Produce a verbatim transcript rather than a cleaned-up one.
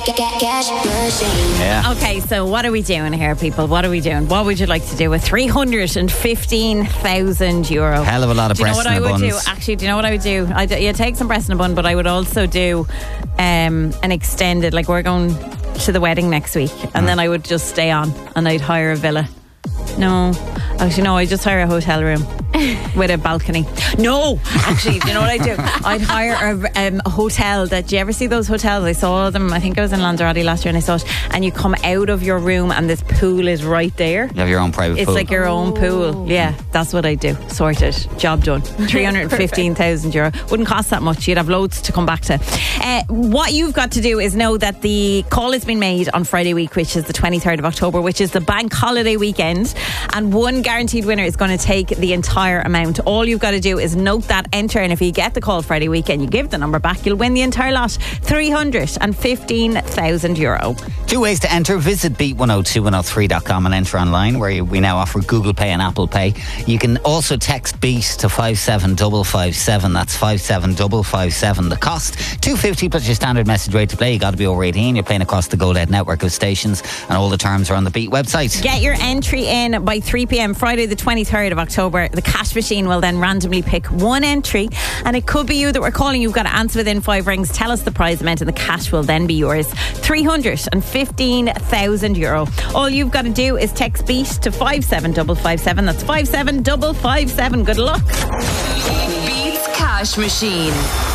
Yeah. Okay, so what are we doing here, people? What are we doing? What would you like to do with three hundred fifteen thousand euro? Hell of a lot of do you know breast what in I a would buns. do? Actually, do you know what I would do? I'd yeah, take some breast in a bun, but I would also do um, an extended, like we're going to the wedding next week, and Mm. then I would just stay on and I'd hire a villa. No, actually, no, I'd just hire a hotel room with a balcony. No, actually, do you know what I'd do? I'd hire a, um, a hotel that, do you ever see those hotels? I saw them, I think I was in Lanzarote last year and I saw it, and you come out of your room and this pool is right there. You have your own private It's pool. like your own pool. Yeah, that's what I do. Sorted. Job done. three hundred fifteen thousand euro. Wouldn't cost that much. You'd have loads to come back to. Uh, what you've got to do is know that the call has been made on Friday week, which is the twenty-third of October, which is the bank holiday weekend. And one guaranteed winner is going to take the entire amount. All you've got to do is note that, enter, and if you get the call Friday weekend, you give the number back, you'll win the entire lot. three hundred fifteen thousand euro. Two ways to enter. Visit beat one oh two one oh three dot com and enter online, where we now offer Google Pay and Apple Pay. You can also text BEAT to five seven five five seven. That's five seven five five seven. The cost, two fifty plus your standard message rate to play. You got to be over eighteen. You're playing across the Go Ahead network of stations, and all the terms are on the Beat website. Get your entry in by three p.m. Friday the twenty-third of October. The cash machine will then randomly pick one entry, and it could be you that we're calling. You've got to answer within five rings. Tell us the prize amount and the cash will then be yours. three hundred fifteen thousand euro. All you've got to do is text BEAT to five seven five five seven. That's five seven five five seven. Good luck. Beats Cash Machine.